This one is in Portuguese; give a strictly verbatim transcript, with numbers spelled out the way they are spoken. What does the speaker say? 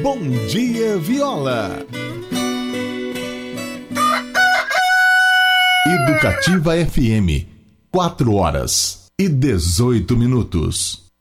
Bom Dia Viola. Educativa F M, quatro horas e dezoito minutos.